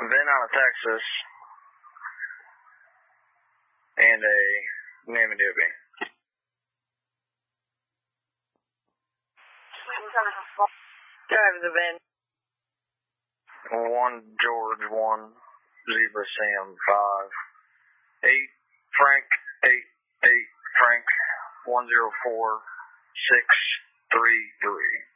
Vin out of Texas, and a Navy Doobie. Drive the Vin. 1 George 1 Zebra Sam 5 8 Frank 8 8 Frank 104 633.